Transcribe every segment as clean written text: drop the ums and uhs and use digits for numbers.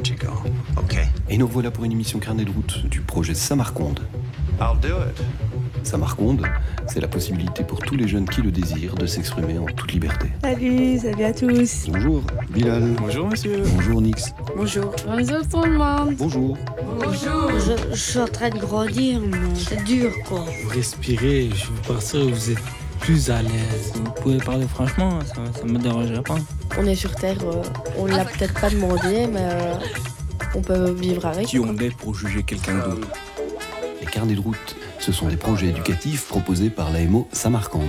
you go, okay? Et nous voilà pour une émission carnet de route du projet Samarconde. I'll do it. Samarconde, c'est la possibilité pour tous les jeunes qui le désirent de s'exprimer en toute liberté. Salut à tous. Bonjour Bilal. Bonjour, monsieur. Bonjour Nix. Bonjour. Bonjour tout le monde. Bonjour. Bonjour. Je suis en train de grandir, mais c'est dur quoi. Vous respirez, je veux partir où vous êtes plus à l'aise. Vous pouvez parler franchement, ça me dérangerait pas. On est sur Terre, on l'a peut-être pas demandé, mais on peut vivre avec. Qui on est pour juger quelqu'un d'autre? Les carnets de route, ce sont des projets éducatifs proposés par l'AMO Samarcande.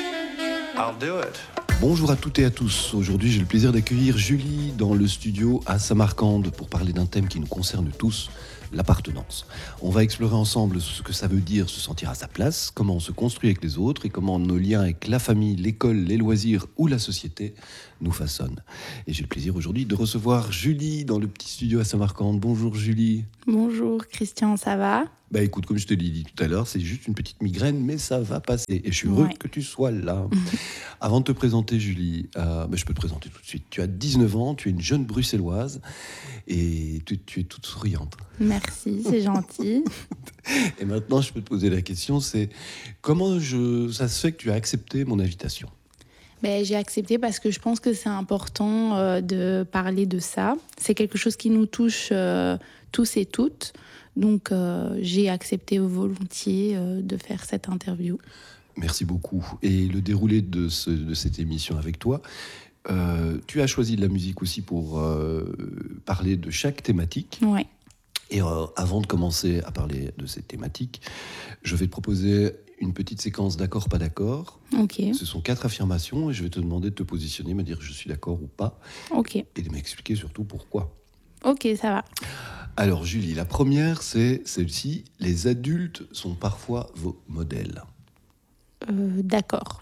I'll do it. Bonjour à toutes et à tous. Aujourd'hui, j'ai le plaisir d'accueillir Julie dans le studio à Samarcande pour parler d'un thème qui nous concerne tous, l'appartenance. On va explorer ensemble ce que ça veut dire se sentir à sa place, comment on se construit avec les autres et comment nos liens avec la famille, l'école, les loisirs ou la société nous façonnent. Et j'ai le plaisir aujourd'hui de recevoir Julie dans le petit studio à Samarcande. Bonjour Julie. Bonjour Christian, ça va? Bah écoute, comme je te l'ai dit tout à l'heure, c'est juste une petite migraine, mais ça va passer. Et je suis heureux Ouais. que tu sois là. Avant de te présenter, Julie, je peux te présenter tout de suite. Tu as 19 ans, tu es une jeune bruxelloise et tu es toute souriante. Merci, c'est gentil. Et maintenant, je peux te poser la question, c'est comment ça se fait que tu as accepté mon invitation ? J'ai accepté parce que je pense que c'est important de parler de ça. C'est quelque chose qui nous touche tous et toutes. Donc, j'ai accepté volontiers de faire cette interview. Merci beaucoup. Et le déroulé de cette émission avec toi, tu as choisi de la musique aussi pour parler de chaque thématique. Ouais. Et avant de commencer à parler de cette thématique, je vais te proposer une petite séquence d'accord, pas d'accord. Ok. Ce sont 4 affirmations et je vais te demander de te positionner, me dire je suis d'accord ou pas, Ok. et de m'expliquer surtout pourquoi. Ok, ça va. Alors Julie, la première, c'est celle-ci. Les adultes sont parfois vos modèles. D'accord.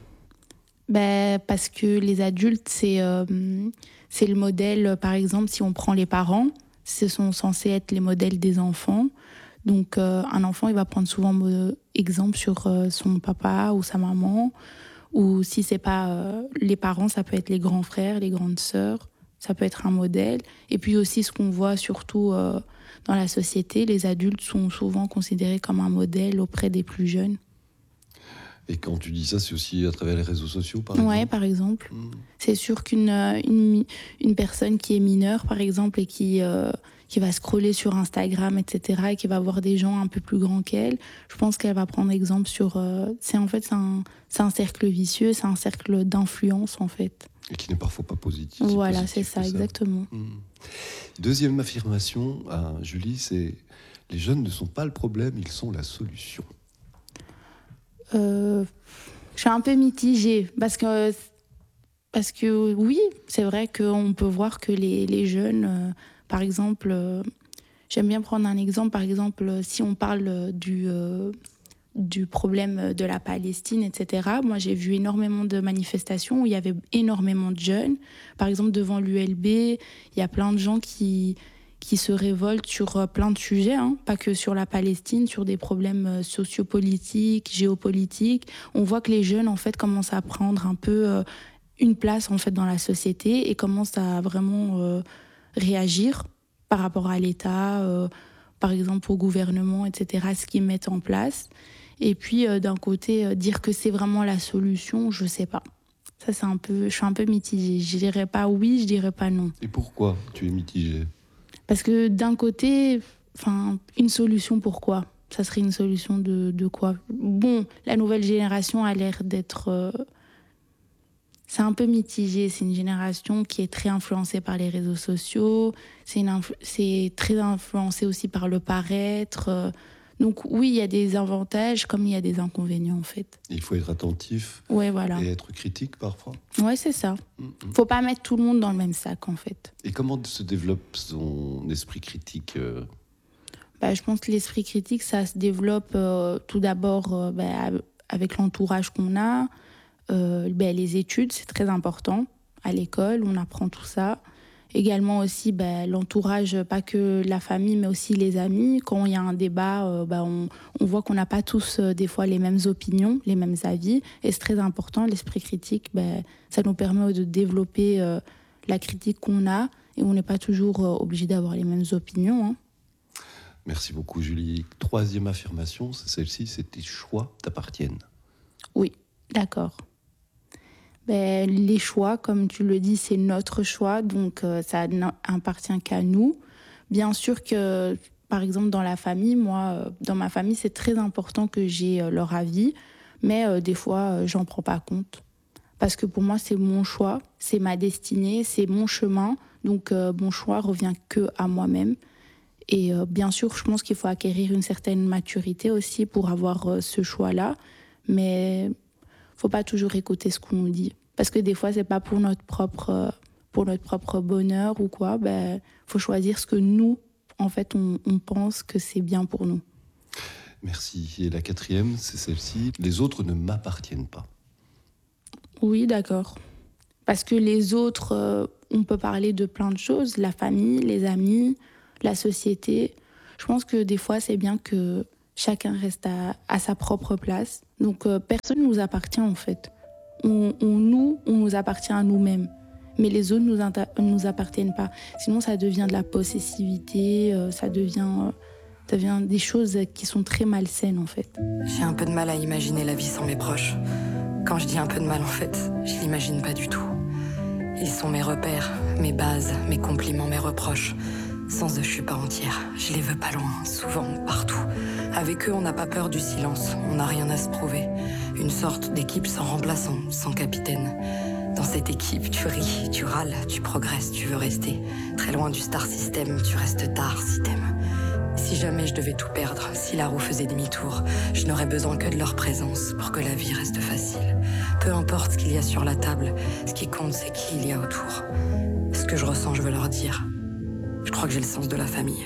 Parce que les adultes, c'est le modèle, par exemple, si on prend les parents, ce sont censés être les modèles des enfants. Donc, un enfant, il va prendre souvent exemple sur son papa ou sa maman. Ou si c'est pas les parents, ça peut être les grands frères, les grandes sœurs. Ça peut être un modèle. Et puis aussi, ce qu'on voit surtout dans la société, les adultes sont souvent considérés comme un modèle auprès des plus jeunes. Et quand tu dis ça, c'est aussi à travers les réseaux sociaux, par exemple ? Ouais, par exemple. C'est sûr qu'une personne qui est mineure, par exemple, et qui va scroller sur Instagram, etc., et qui va voir des gens un peu plus grands qu'elle, je pense qu'elle va prendre exemple sur... c'est un cercle vicieux, c'est un cercle d'influence, en fait. Et qui n'est parfois pas positif. Voilà, positif c'est ça, que exactement. Deuxième affirmation, Julie, c'est les jeunes ne sont pas le problème, ils sont la solution. Je suis un peu mitigée parce que oui, c'est vrai qu'on peut voir que les jeunes, par exemple, j'aime bien prendre un exemple, par exemple, si on parle du problème de la Palestine, etc. Moi, j'ai vu énormément de manifestations où il y avait énormément de jeunes. Par exemple, devant l'ULB, il y a plein de gens qui se révoltent sur plein de sujets, pas que sur la Palestine, sur des problèmes sociopolitiques, géopolitiques. On voit que les jeunes, en fait, commencent à prendre un peu une place, en fait, dans la société et commencent à vraiment réagir par rapport à l'État, par exemple au gouvernement, etc., ce qu'ils mettent en place. Et puis, d'un côté, dire que c'est vraiment la solution, je sais pas. Ça, je suis un peu mitigée. Je dirais pas oui, je dirais pas non. Et pourquoi tu es mitigée ? Parce que d'un côté, une solution pourquoi ? Ça serait une solution de quoi ? Bon, la nouvelle génération a l'air d'être... c'est un peu mitigé. C'est une génération qui est très influencée par les réseaux sociaux. C'est très influencé aussi par le paraître. Donc oui, il y a des avantages comme il y a des inconvénients en fait. Il faut être attentif Ouais, voilà. et être critique parfois. Ouais, c'est ça. Faut pas mettre tout le monde dans le même sac en fait. Et comment se développe son esprit critique ? Je pense que l'esprit critique, ça se développe tout d'abord avec l'entourage qu'on a. Les études, c'est très important. À l'école, on apprend tout ça. Également aussi l'entourage, pas que la famille, mais aussi les amis. Quand il y a un débat, on voit qu'on n'a pas tous des fois les mêmes opinions, les mêmes avis. Et c'est très important, l'esprit critique, ça nous permet de développer la critique qu'on a, et on n'est pas toujours obligé d'avoir les mêmes opinions, hein. Merci beaucoup, Julie. Troisième affirmation, c'est celle-ci, c'est tes choix t'appartiennent. Oui, d'accord. Ben, les choix, comme tu le dis, c'est notre choix, donc ça n'appartient qu'à nous. Bien sûr que, par exemple, dans la famille, moi, dans ma famille, c'est très important que j'ai leur avis, mais des fois, j'en prends pas compte. Parce que pour moi, c'est mon choix, c'est ma destinée, c'est mon chemin, donc mon choix revient que à moi-même. Et bien sûr, je pense qu'il faut acquérir une certaine maturité aussi pour avoir ce choix-là, mais faut pas toujours écouter ce qu'on nous dit. Parce que des fois, c'est pas pour notre propre bonheur ou quoi. Ben, faut choisir ce que nous, en fait, on pense que c'est bien pour nous. Merci. Et la quatrième, c'est celle-ci, les autres ne m'appartiennent pas. Oui, d'accord. Parce que les autres, on peut parler de plein de choses, la famille, les amis, la société. Je pense que des fois, c'est bien que chacun reste à sa propre place. Donc, personne ne nous appartient, en fait. On nous appartient à nous-mêmes. Mais les autres ne nous appartiennent pas. Sinon, ça devient de la possessivité, ça devient des choses qui sont très malsaines, en fait. J'ai un peu de mal à imaginer la vie sans mes proches. Quand je dis un peu de mal, en fait, je l'imagine pas du tout. Ils sont mes repères, mes bases, mes compliments, mes reproches. Sans eux, je suis pas entière. Je les veux pas loin, souvent, partout. Avec eux, on n'a pas peur du silence. On n'a rien à se prouver. Une sorte d'équipe sans remplaçant, sans capitaine. Dans cette équipe, tu ris, tu râles, tu progresses, tu veux rester. Très loin du star system, tu restes tard si t'aimes. Si jamais je devais tout perdre, si la roue faisait demi-tour, je n'aurais besoin que de leur présence pour que la vie reste facile. Peu importe ce qu'il y a sur la table, ce qui compte, c'est qui il y a autour. Ce que je ressens, je veux leur dire. Je crois que j'ai le sens de la famille.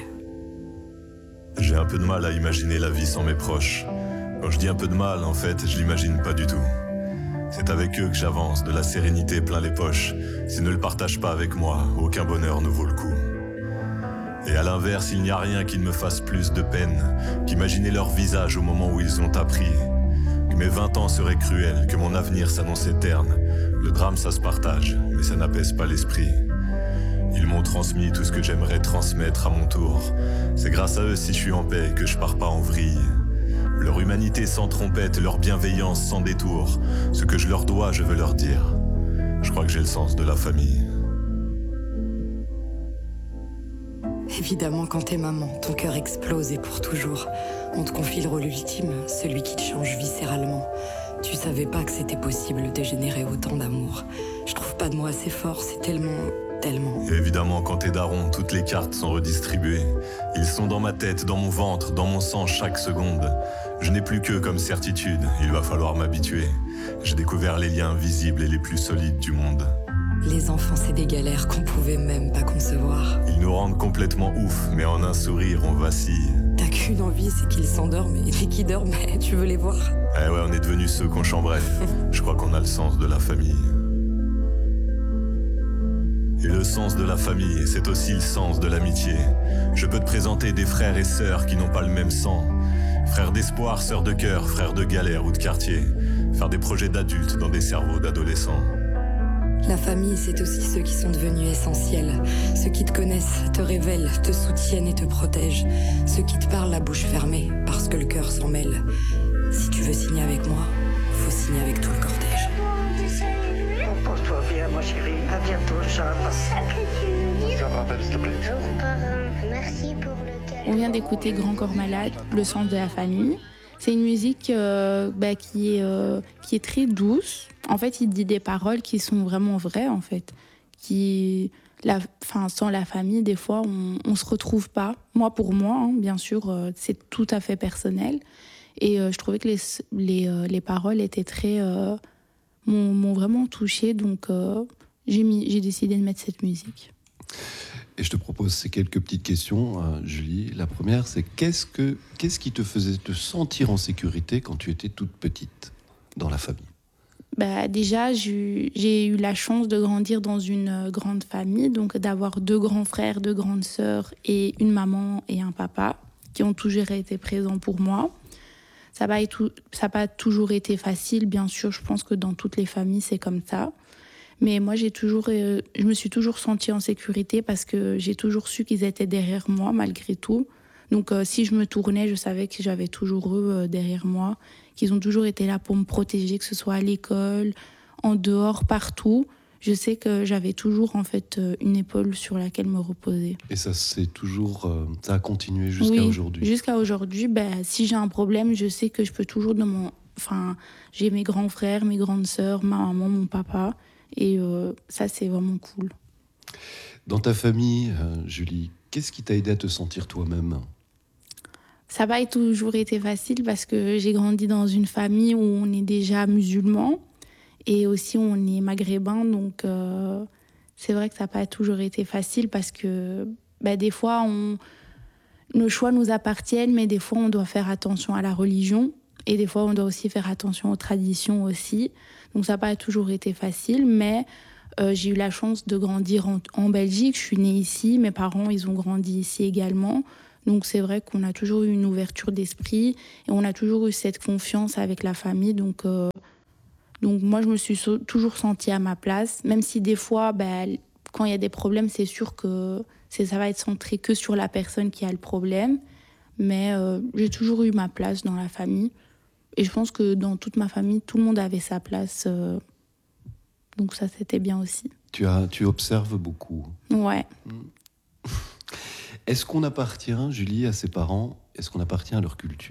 J'ai un peu de mal à imaginer la vie sans mes proches. Quand je dis un peu de mal, en fait, je l'imagine pas du tout. C'est avec eux que j'avance, de la sérénité plein les poches. S'ils ne le partagent pas avec moi, aucun bonheur ne vaut le coup. Et à l'inverse, il n'y a rien qui ne me fasse plus de peine qu'imaginer leur visage au moment où ils ont appris que mes 20 ans seraient cruels, que mon avenir s'annonçait terne. Le drame, ça se partage, mais ça n'apaise pas l'esprit. Ils m'ont transmis tout ce que j'aimerais transmettre à mon tour. C'est grâce à eux si je suis en paix que je pars pas en vrille. Leur humanité sans trompette, leur bienveillance sans détour. Ce que je leur dois, je veux leur dire. Je crois que j'ai le sens de la famille. Évidemment, quand t'es maman, ton cœur explose et pour toujours. On te confie le rôle ultime, celui qui te change viscéralement. Tu savais pas que c'était possible de générer autant d'amour. Je trouve pas de mots assez forts, c'est tellement... Et évidemment, quand t'es daron, toutes les cartes sont redistribuées. Ils sont dans ma tête, dans mon ventre, dans mon sang chaque seconde. Je n'ai plus qu'eux comme certitude, il va falloir m'habituer. J'ai découvert les liens visibles et les plus solides du monde. Les enfants, c'est des galères qu'on pouvait même pas concevoir. Ils nous rendent complètement ouf, mais en un sourire, on vacille. T'as qu'une envie, c'est qu'ils s'endorment, et dès qu'ils dorment, tu veux les voir. Eh ouais, on est devenus ceux qu'on chambrait. Je crois qu'on a le sens de la famille. Et le sens de la famille, c'est aussi le sens de l'amitié. Je peux te présenter des frères et sœurs qui n'ont pas le même sang. Frères d'espoir, sœurs de cœur, frères de galère ou de quartier. Faire des projets d'adultes dans des cerveaux d'adolescents. La famille, c'est aussi ceux qui sont devenus essentiels. Ceux qui te connaissent, te révèlent, te soutiennent et te protègent. Ceux qui te parlent la bouche fermée, parce que le cœur s'en mêle. Si tu veux signer avec moi, faut signer avec tout le cortège. Repose-toi bien, ma chérie. À bientôt, Inch'Allah. Merci pour le câlin. On vient d'écouter Grand Corps Malade, Le sens de la famille. C'est une musique qui est très douce. En fait, il dit des paroles qui sont vraiment vraies, en fait. Sans la famille, des fois, on ne se retrouve pas. Moi, pour moi, hein, bien sûr, c'est tout à fait personnel. Et je trouvais que les paroles étaient très... m'ont vraiment touchée. Donc, j'ai décidé de mettre cette musique. Et je te propose ces quelques petites questions, Julie. La première, c'est qu'est-ce qui te faisait te sentir en sécurité quand tu étais toute petite dans la famille ? Déjà, j'ai eu la chance de grandir dans une grande famille, donc d'avoir 2 grands frères, 2 grandes sœurs et une maman et un papa qui ont toujours été présents pour moi. Ça n'a pas toujours été facile, bien sûr, je pense que dans toutes les familles, c'est comme ça. Mais moi, je me suis toujours sentie en sécurité parce que j'ai toujours su qu'ils étaient derrière moi malgré tout. Donc si je me tournais, je savais que j'avais toujours eux derrière moi, qu'ils ont toujours été là pour me protéger, que ce soit à l'école, en dehors, partout. Je sais que j'avais toujours en fait une épaule sur laquelle me reposer. Et ça, ça a continué jusqu'à aujourd'hui. Jusqu'à aujourd'hui, si j'ai un problème, je sais que je peux toujours j'ai mes grands frères, mes grandes sœurs, ma maman, mon papa. Et ça, c'est vraiment cool. Dans ta famille, Julie, qu'est-ce qui t'a aidé à te sentir toi-même ? Ça n'a pas toujours été facile parce que j'ai grandi dans une famille où on est déjà musulmans et aussi on est maghrébins. Donc c'est vrai que ça n'a pas toujours été facile parce que des fois, nos choix nous appartiennent, mais des fois, on doit faire attention à la religion. Et des fois, on doit aussi faire attention aux traditions aussi. Donc ça n'a pas toujours été facile, mais j'ai eu la chance de grandir en Belgique. Je suis née ici, mes parents, ils ont grandi ici également. Donc c'est vrai qu'on a toujours eu une ouverture d'esprit et on a toujours eu cette confiance avec la famille. Donc moi, je me suis toujours sentie à ma place, même si des fois, quand il y a des problèmes, c'est sûr que ça va être centré que sur la personne qui a le problème. Mais j'ai toujours eu ma place dans la famille. Et je pense que dans toute ma famille, tout le monde avait sa place. Donc ça, c'était bien aussi. Tu observes beaucoup. Ouais. Est-ce qu'on appartient, Julie, à ses parents ? Est-ce qu'on appartient à leur culture ?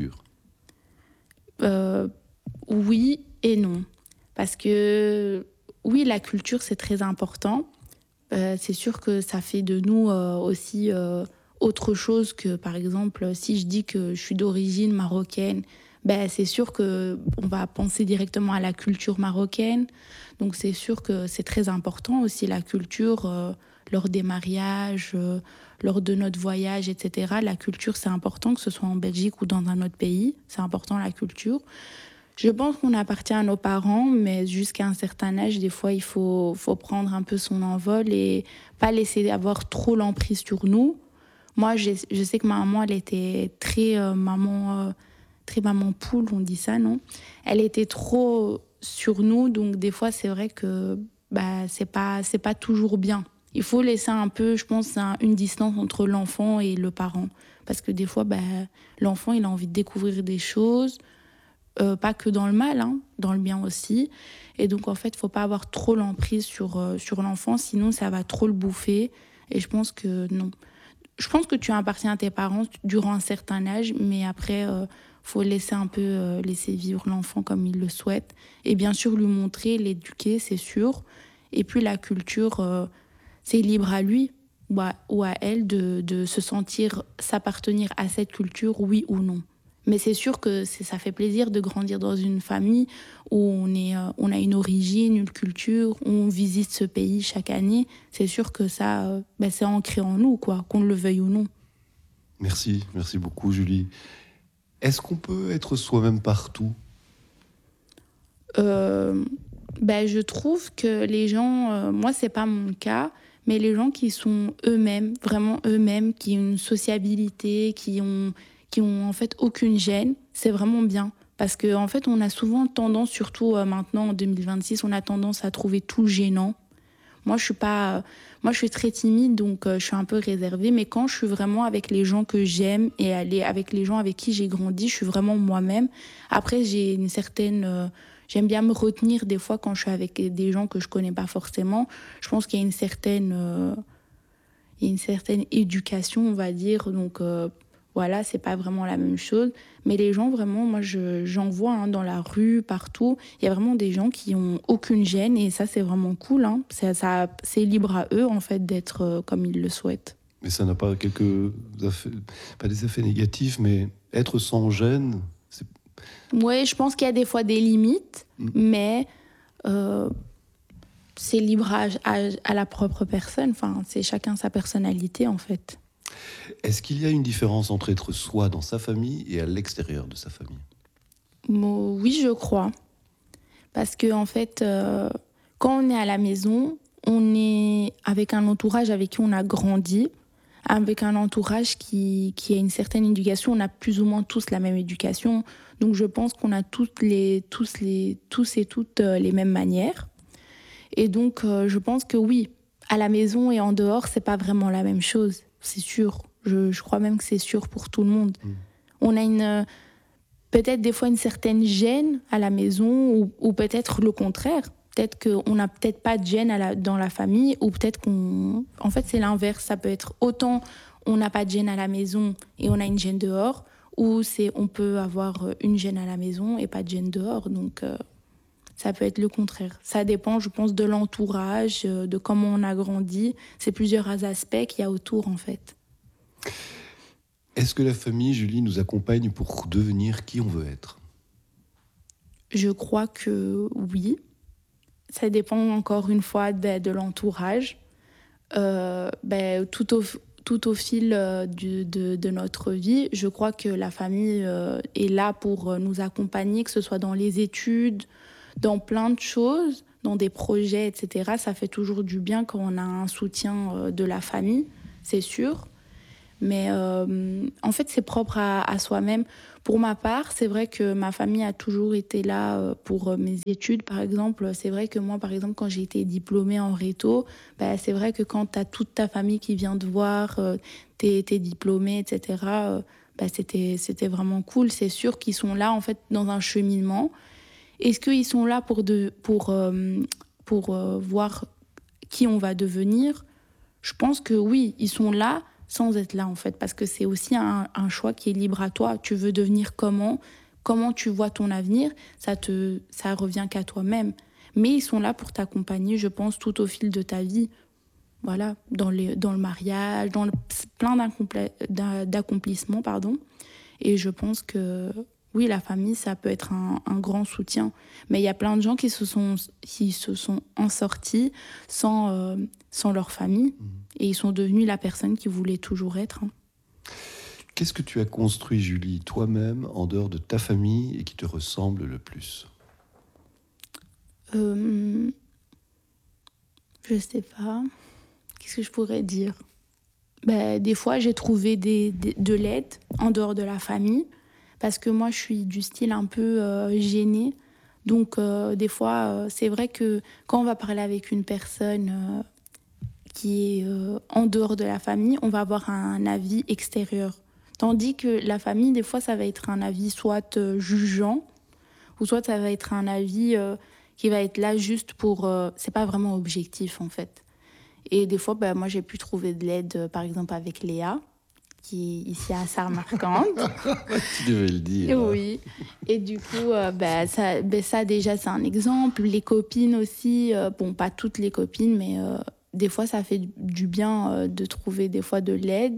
Oui et non. Parce que, oui, la culture, c'est très important. C'est sûr que ça fait de nous aussi autre chose que, par exemple, si je dis que je suis d'origine marocaine, c'est sûr qu'on va penser directement à la culture marocaine. Donc c'est sûr que c'est très important aussi la culture lors des mariages, lors de notre voyage, etc. La culture, c'est important, que ce soit en Belgique ou dans un autre pays. C'est important la culture. Je pense qu'on appartient à nos parents, mais jusqu'à un certain âge, des fois, il faut prendre un peu son envol et pas laisser avoir trop l'emprise sur nous. Moi, je sais que ma maman, elle était très maman poule, on dit ça, non ? Elle était trop sur nous, donc des fois, c'est vrai que c'est pas toujours bien. Il faut laisser un peu, je pense, une distance entre l'enfant et le parent. Parce que des fois, l'enfant, il a envie de découvrir des choses, pas que dans le mal, dans le bien aussi. Et donc, en fait, il ne faut pas avoir trop l'emprise sur l'enfant, sinon ça va trop le bouffer. Et je pense que non. Je pense que tu appartiens à tes parents durant un certain âge, mais après, faut laisser un peu laisser vivre l'enfant comme il le souhaite. Et bien sûr, lui montrer, l'éduquer, c'est sûr. Et puis la culture, c'est libre à lui ou à elle de se sentir s'appartenir à cette culture, oui ou non. Mais c'est sûr que ça fait plaisir de grandir dans une famille où on a une origine, une culture, où on visite ce pays chaque année. C'est sûr que ça, c'est ancré en nous, quoi, qu'on le veuille ou non. Merci beaucoup, Julie. Est-ce qu'on peut être soi-même partout ? Je trouve que les gens, moi c'est pas mon cas, mais les gens qui sont eux-mêmes, vraiment eux-mêmes, qui ont une sociabilité, qui ont en fait aucune gêne, c'est vraiment bien. Parce qu'en fait, on a souvent tendance, surtout maintenant en 2026, on a tendance à trouver tout gênant. Moi, je suis très timide, donc je suis un peu réservée. Mais quand je suis vraiment avec les gens que j'aime et avec les gens avec qui j'ai grandi, je suis vraiment moi-même. Après, j'ai une certaine... j'aime bien me retenir des fois quand je suis avec des gens que je connais pas forcément. Je pense qu'il y a une certaine éducation, on va dire. Donc... voilà, c'est pas vraiment la même chose. Mais les gens, vraiment, moi, j'en vois dans la rue, partout. Il y a vraiment des gens qui ont aucune gêne et ça, c'est vraiment cool. C'est libre à eux, en fait, d'être comme ils le souhaitent. Mais ça n'a pas pas des effets négatifs, mais être sans gêne, c'est... Oui, je pense qu'il y a des fois des limites, mais c'est libre à la propre personne. Enfin, c'est chacun sa personnalité, en fait. Est-ce qu'il y a une différence entre être soi dans sa famille et à l'extérieur de sa famille ? Oui, je crois. Parce que en fait, quand on est à la maison, on est avec un entourage avec qui on a grandi, avec un entourage qui a une certaine éducation. On a plus ou moins tous la même éducation. Donc je pense qu'on a tous et toutes les mêmes manières. Et donc, je pense que oui, à la maison et en dehors, c'est pas vraiment la même chose, c'est sûr. Je crois même que c'est sûr pour tout le monde. On a peut-être des fois une certaine gêne à la maison ou peut-être le contraire. Peut-être qu'on n'a peut-être pas de gêne dans la famille ou peut-être qu'on... En fait, c'est l'inverse. Ça peut être autant on n'a pas de gêne à la maison et on a une gêne dehors ou on peut avoir une gêne à la maison et pas de gêne dehors. Donc, ça peut être le contraire. Ça dépend, je pense, de l'entourage, de comment on a grandi. C'est plusieurs aspects qu'il y a autour, en fait. Est-ce que la famille, Julie, nous accompagne pour devenir qui on veut être ? Je crois que oui. Ça dépend encore une fois de l'entourage. Tout au fil de notre vie, je crois que la famille est là pour nous accompagner, que ce soit dans les études, dans plein de choses, dans des projets, etc. Ça fait toujours du bien quand on a un soutien de la famille, c'est sûr. Mais en fait, c'est propre à soi-même. Pour ma part, c'est vrai que ma famille a toujours été là pour mes études, par exemple. C'est vrai que moi, par exemple, quand j'ai été diplômée en réto, c'est vrai que quand tu as toute ta famille qui vient te voir, t'es diplômée, etc., c'était vraiment cool. C'est sûr qu'ils sont là, en fait, dans un cheminement. Est-ce qu'ils sont là pour voir qui on va devenir ? Je pense que oui, ils sont là sans être là, en fait, parce que c'est aussi un choix qui est libre à toi. Tu veux devenir comment tu vois ton avenir, ça revient qu'à toi-même. Mais ils sont là pour t'accompagner, je pense, tout au fil de ta vie. Voilà, dans le mariage, dans plein d'accomplissements, pardon. Et je pense que oui, la famille, ça peut être un grand soutien. Mais il y a plein de gens qui se sont en sortis sans leur famille. Et ils sont devenus la personne qu'ils voulaient toujours être. Qu'est-ce que tu as construit, Julie, toi-même, en dehors de ta famille et qui te ressemble le plus ? Je sais pas. Qu'est-ce que je pourrais dire ? Des fois, j'ai trouvé de l'aide en dehors de la famille. Parce que moi, je suis du style un peu gênée. Donc, des fois, c'est vrai que quand on va parler avec une personne qui est en dehors de la famille, on va avoir un avis extérieur. Tandis que la famille, des fois, ça va être un avis soit jugeant, ou soit ça va être un avis qui va être là juste pour... c'est pas vraiment objectif, en fait. Et des fois, moi, j'ai pu trouver de l'aide, par exemple, avec Léa, qui est ici à Samarcande. Tu devais le dire. Oui. Et du coup, ça, déjà, c'est un exemple. Les copines aussi, pas toutes les copines, mais des fois, ça fait du bien de trouver des fois de l'aide.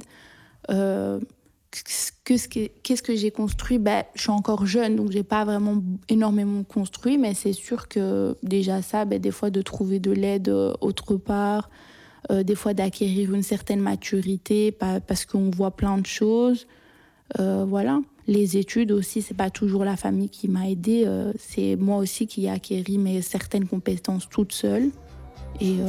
Qu'est-ce que j'ai construit ? Je suis encore jeune, donc j'ai pas vraiment énormément construit, mais c'est sûr que déjà ça, des fois, de trouver de l'aide autre part, des fois d'acquérir une certaine maturité parce qu'on voit plein de choses. Voilà. Les études aussi, c'est pas toujours la famille qui m'a aidée. C'est moi aussi qui ai acquéri certaines compétences toute seule. Et